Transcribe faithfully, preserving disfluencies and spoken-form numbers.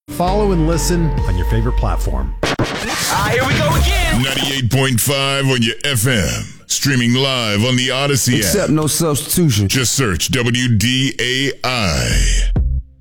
Follow and listen on your favorite platform. Ah, here we go again. ninety-eight point five on your F M. Streaming live on the Odyssey app. Accept no substitution. Just search W D A I.